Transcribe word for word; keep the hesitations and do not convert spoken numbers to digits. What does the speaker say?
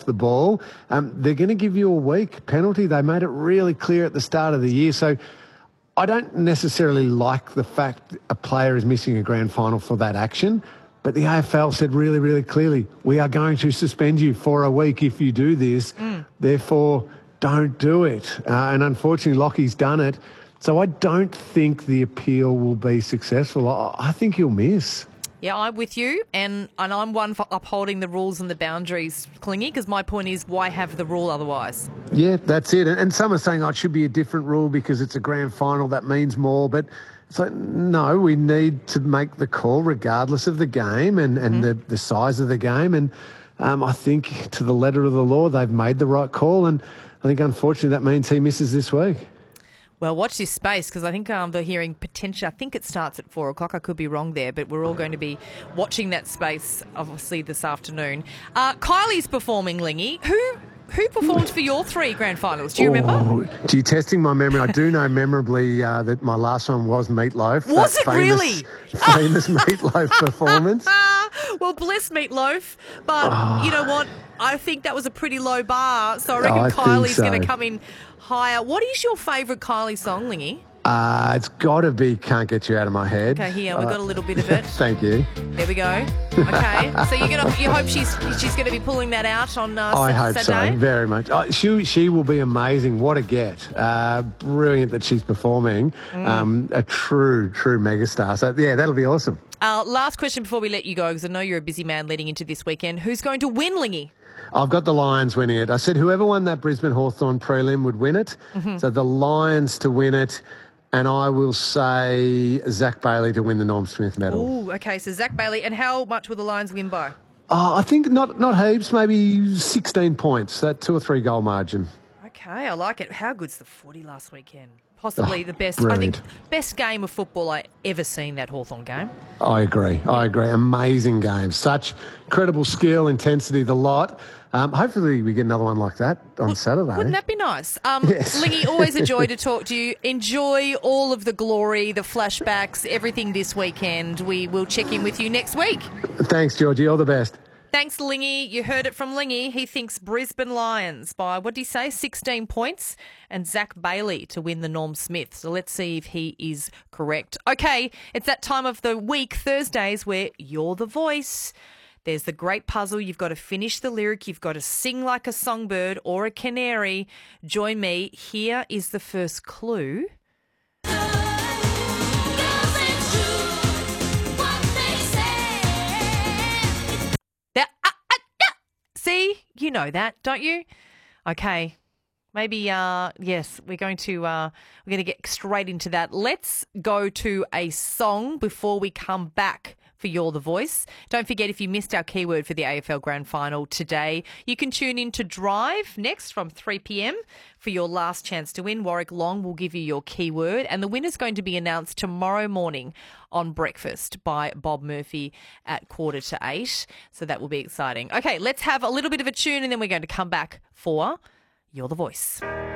off the ball, um, they're going to give you a week penalty. They made it really clear at the start of the year. So I don't necessarily like the fact a player is missing a grand final for that action, but the A F L said really, really clearly, we are going to suspend you for a week if you do this. Mm. Therefore, don't do it. Uh, and unfortunately, Lockie's done it. So I don't think the appeal will be successful. I, I think he'll miss. Yeah, I'm with you, and, and I'm one for upholding the rules and the boundaries, Clingy, because my point is, why have the rule otherwise? Yeah, that's it. And, and some are saying, oh, it should be a different rule because it's a grand final, that means more. But it's like, no, we need to make the call regardless of the game and, and mm-hmm. the, the size of the game. And um, I think to the letter of the law, they've made the right call. And I think, unfortunately, that means he misses this week. Well, watch this space because I think um, they're hearing potential. I think it starts at four o'clock. I could be wrong there, but we're all going to be watching that space, obviously, this afternoon. Uh, Kylie's performing, Lingy. Who who performed for your three grand finals? Do you remember? Oh, gee, testing my memory. I do know memorably uh, that my last one was Meatloaf. Was it famous, really? Famous Meatloaf performance. Well, bless Meatloaf, but oh. you know what? I think that was a pretty low bar, so I reckon oh, I Kylie's so. going to come in higher. What is your favourite Kylie song, Lingy? Uh, it's got to be Can't Get You Out of My Head. Okay, here, we've got a little bit of it. Thank you. There we go. Okay, so you're gonna, you hope she's she's going to be pulling that out on uh, I Saturday? hope so, very much. Oh, she, she will be amazing. What a get. Uh, brilliant that she's performing. Mm. Um, a true, true megastar. So, yeah, that'll be awesome. Uh, last question before we let you go, because I know you're a busy man leading into this weekend. Who's going to win, Lingy? I've got the Lions winning it. I said whoever won that Brisbane Hawthorn prelim would win it. Mm-hmm. So the Lions to win it. And I will say Zach Bailey to win the Norm Smith medal. Oh, okay. So Zach Bailey. And how much will the Lions win by? Oh, I think not not heaps, maybe sixteen points, that two or three goal margin. Okay, I like it. How good's the footy last weekend? Possibly oh, the best, brilliant. I think, best game of football I ever seen, that Hawthorn game. I agree. I agree. Amazing game. Such incredible skill, intensity, the lot. Um, hopefully we get another one like that on well, Saturday. Wouldn't that be nice? Um, yes. Lingy, always a joy to talk to you. Enjoy all of the glory, the flashbacks, everything this weekend. We will check in with you next week. Thanks, Georgie. All the best. Thanks, Lingy. You heard it from Lingy. He thinks Brisbane Lions by, what did he say, sixteen points, and Zach Bailey to win the Norm Smith. So let's see if he is correct. Okay, it's that time of the week, Thursdays, where you're the voice. There's the great puzzle. You've got to finish the lyric. You've got to sing like a songbird or a canary. Join me. Here is the first clue. That, uh, uh, uh. See, you know that, don't you? Okay. Maybe, uh, yes, we're going to uh, we're going to get straight into that. Let's go to a song before we come back for You're the Voice. Don't forget, if you missed our keyword for the A F L Grand Final today, you can tune in to Drive next from three p.m. for your last chance to win. Warwick Long will give you your keyword, and the winner's going to be announced tomorrow morning on Breakfast by Bob Murphy at quarter to eight. So that will be exciting. Okay, let's have a little bit of a tune, and then we're going to come back for You're the Voice.